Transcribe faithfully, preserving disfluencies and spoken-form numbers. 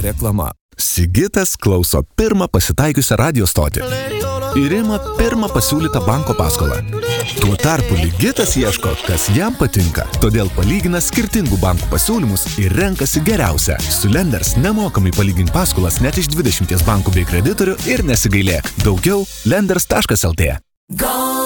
reklama. Sigitas klauso pirmą pasitaikiusią radio stotį ir ima pirmą pasiūlytą banko paskolą. Tuo tarpu Ligitas ieško, kas jam patinka, todėl palygina skirtingų bankų pasiūlymus ir renkasi geriausią. Su Lenders nemokamai palygink paskolas net iš dvidešimties bankų bei kreditorių ir nesigailėk. Daugiau lenders taškas lt.